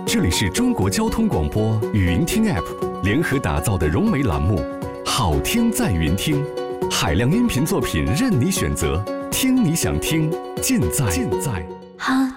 这里是中国交通广播语音听 App 联合打造的融媒栏目《好听在云听》，海量音频作品任你选择，听你想听，尽在好